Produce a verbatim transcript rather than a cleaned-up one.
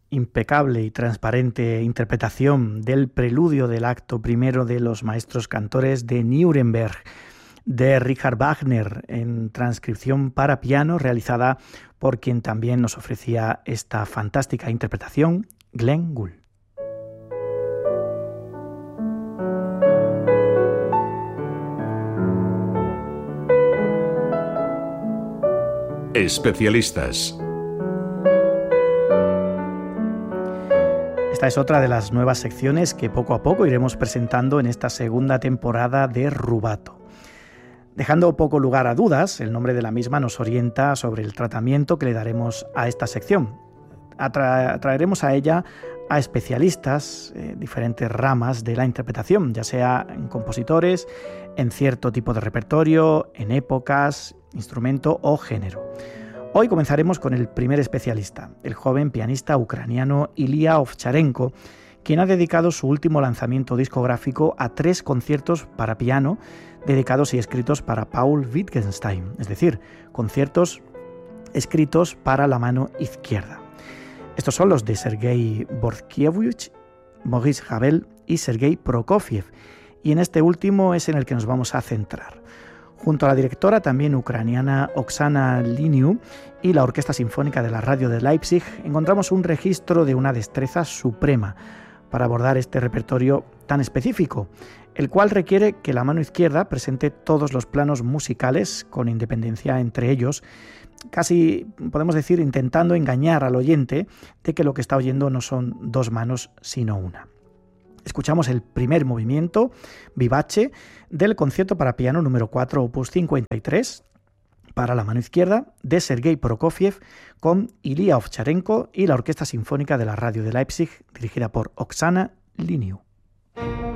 impecable y transparente interpretación del preludio del acto primero de los maestros cantores de Nuremberg, de Richard Wagner, en transcripción para piano realizada por quien también nos ofrecía esta fantástica interpretación, Glenn Gould. Especialistas. Esta es otra de las nuevas secciones que poco a poco iremos presentando en esta segunda temporada de Rubato. Dejando poco lugar a dudas, el nombre de la misma nos orienta sobre el tratamiento que le daremos a esta sección. Atra- traeremos a ella a especialistas, eh, diferentes ramas de la interpretación, ya sea en compositores, en cierto tipo de repertorio, en épocas, instrumento o género. Hoy comenzaremos con el primer especialista, el joven pianista ucraniano Ilya Ovcharenko, quien ha dedicado su último lanzamiento discográfico a tres conciertos para piano dedicados y escritos para Paul Wittgenstein, es decir, conciertos escritos para la mano izquierda. Estos son los de Sergei Bortkiewicz, Maurice Ravel y Sergei Prokofiev, y en este último es en el que nos vamos a centrar. Junto a la directora también ucraniana Oksana Liniu y la Orquesta Sinfónica de la Radio de Leipzig, encontramos un registro de una destreza suprema para abordar este repertorio tan específico, el cual requiere que la mano izquierda presente todos los planos musicales con independencia entre ellos, casi podemos decir intentando engañar al oyente de que lo que está oyendo no son dos manos sino una. Escuchamos el primer movimiento, Vivace, del concierto para piano número cuatro, opus cincuenta y tres, para la mano izquierda, de Sergei Prokofiev, con Ilya Ovcharenko y la Orquesta Sinfónica de la Radio de Leipzig, dirigida por Oksana Liniu.